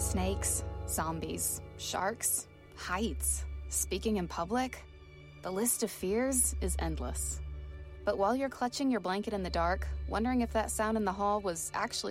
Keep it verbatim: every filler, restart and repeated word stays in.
Snakes, zombies, sharks, heights, speaking in public. The list of fears is endless. But while you're clutching your blanket in the dark, wondering if that sound in the hall was actually